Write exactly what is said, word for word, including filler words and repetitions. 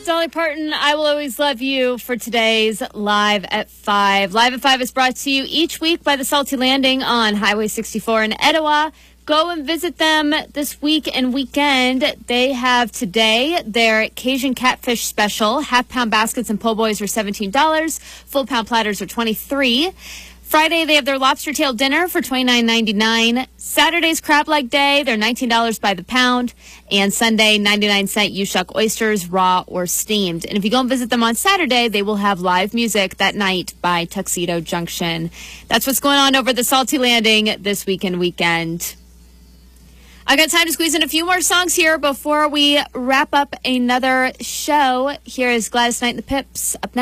Dolly Parton, I Will Always Love You for today's Live at five. Live at five is brought to you each week by the Salty Landing on Highway sixty-four in Etowah. Go and visit them this week and weekend. They have today their Cajun Catfish Special. Half-pound baskets and po' boys are seventeen dollars. Full-pound platters are twenty-three dollars. Friday, they have their lobster tail dinner for twenty-nine ninety-nine. Saturday's crab leg day, they're nineteen dollars by the pound. And Sunday, ninety-nine cent U-Shuck oysters, raw or steamed. And if you go and visit them on Saturday, they will have live music that night by Tuxedo Junction. That's what's going on over the Salty Landing this weekend weekend. I got time to squeeze in a few more songs here before we wrap up another show. Here is Gladys Knight and the Pips up next.